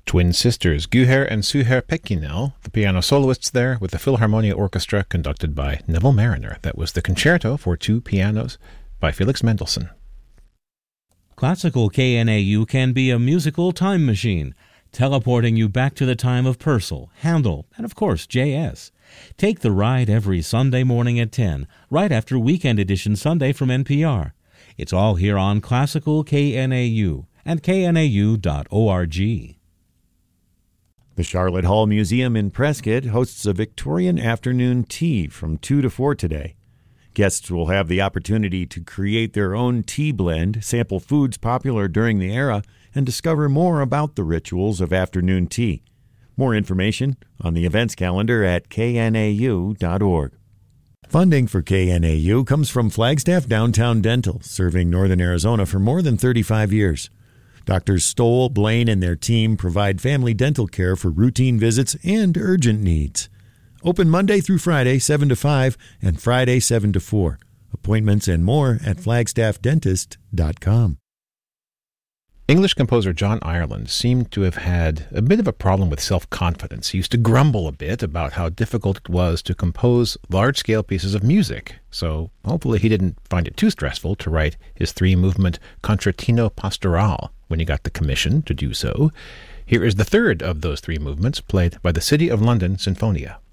Twin sisters Guher and Suher Pekkinel, the piano soloists there, with the Philharmonia Orchestra conducted by Neville Mariner. That was the concerto for two pianos by Felix Mendelssohn. Classical KNAU can be a musical time machine, teleporting you back to the time of Purcell, Handel, and of course J.S. Take the ride every Sunday morning at 10, right after Weekend Edition Sunday from NPR. It's all here on Classical KNAU and knau.org. The Charlotte Hall Museum in Prescott hosts a Victorian afternoon tea from 2 to 4 today. Guests will have the opportunity to create their own tea blend, sample foods popular during the era, and discover more about the rituals of afternoon tea. More information on the events calendar at knau.org. Funding for KNAU comes from Flagstaff Downtown Dental, serving northern Arizona for more than 35 years. Doctors Stoll, Blaine, and their team provide family dental care for routine visits and urgent needs. Open Monday through Friday, 7 to 5, and Friday, 7 to 4. Appointments and more at flagstaffdentist.com. English composer John Ireland seemed to have had a bit of a problem with self-confidence. He used to grumble a bit about how difficult it was to compose large-scale pieces of music, so hopefully he didn't find it too stressful to write his three-movement Concertino Pastoral when he got the commission to do so. Here is the third of those three movements, played by the City of London Sinfonia.